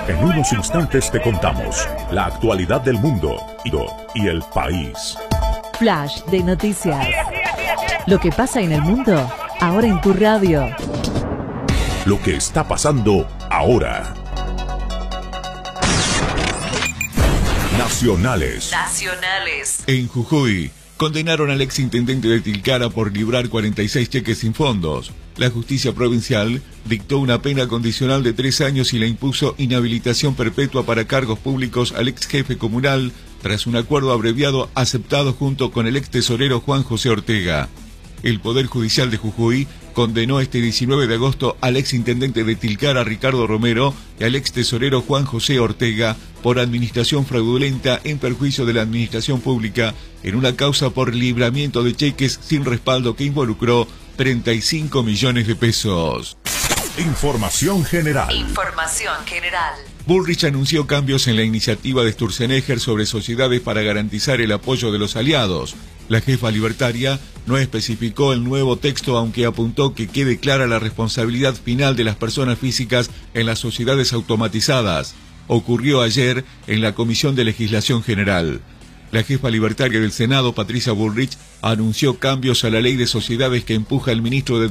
En unos instantes te contamos la actualidad del mundo y el país. Flash de noticias. Lo que pasa en el mundo, ahora en tu radio. Lo que está pasando ahora. Nacionales. En Jujuy, condenaron al exintendente de Tilcara por librar 46 cheques sin fondos. La justicia provincial dictó una pena condicional de 3 años y le impuso inhabilitación perpetua para cargos públicos al ex jefe comunal, tras un acuerdo abreviado aceptado junto con el ex tesorero Juan José Ortega. El Poder Judicial de Jujuy condenó este 19 de agosto al ex intendente de Tilcara, Ricardo Romero, y al ex tesorero Juan José Ortega por administración fraudulenta en perjuicio de la administración pública en una causa por libramiento de cheques sin respaldo que involucró 35 millones de pesos. Información general. Bullrich anunció cambios en la iniciativa de Sturzenegger sobre sociedades para garantizar el apoyo de los aliados. La jefa libertaria no especificó el nuevo texto, aunque apuntó que quede clara la responsabilidad final de las personas físicas en las sociedades automatizadas. Ocurrió ayer en la Comisión de Legislación General. La jefa libertaria del Senado, Patricia Bullrich, anunció cambios a la ley de sociedades que empuja el ministro de